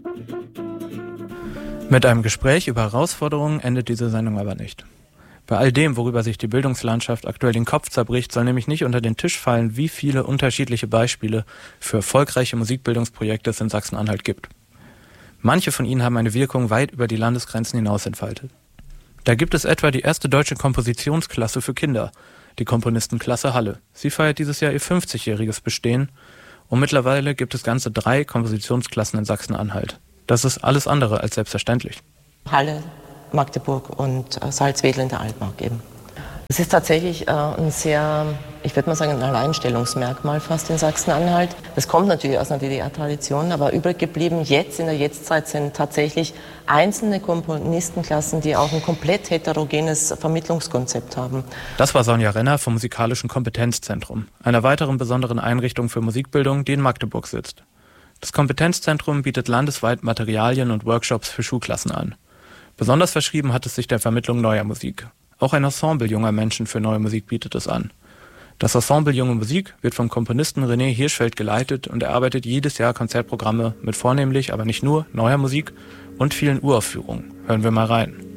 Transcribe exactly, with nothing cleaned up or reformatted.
Mit einem Gespräch über Herausforderungen endet diese Sendung aber nicht. Bei all dem, worüber sich die Bildungslandschaft aktuell den Kopf zerbricht, soll nämlich nicht unter den Tisch fallen, wie viele unterschiedliche Beispiele für erfolgreiche Musikbildungsprojekte es in Sachsen-Anhalt gibt. Manche von ihnen haben eine Wirkung weit über die Landesgrenzen hinaus entfaltet. Da gibt es etwa die erste deutsche Kompositionsklasse für Kinder, die Komponistenklasse Halle. Sie feiert dieses Jahr ihr fünfzigjähriges Bestehen und mittlerweile gibt es ganze drei Kompositionsklassen in Sachsen-Anhalt. Das ist alles andere als selbstverständlich. Halle, Magdeburg und äh, Salzwedel in der Altmark eben. Es ist tatsächlich äh, ein sehr, ich würde mal sagen, ein Alleinstellungsmerkmal fast in Sachsen-Anhalt. Das kommt natürlich aus einer D D R-Tradition, aber übrig geblieben jetzt in der Jetztzeit sind tatsächlich einzelne Komponistenklassen, die auch ein komplett heterogenes Vermittlungskonzept haben. Das war Sonja Renner vom Musikalischen Kompetenzzentrum, einer weiteren besonderen Einrichtung für Musikbildung, die in Magdeburg sitzt. Das Kompetenzzentrum bietet landesweit Materialien und Workshops für Schulklassen an. Besonders verschrieben hat es sich der Vermittlung neuer Musik. Auch ein Ensemble junger Menschen für neue Musik bietet es an. Das Ensemble Junge Musik wird vom Komponisten René Hirschfeld geleitet und erarbeitet jedes Jahr Konzertprogramme mit vornehmlich, aber nicht nur, neuer Musik und vielen Uraufführungen. Hören wir mal rein.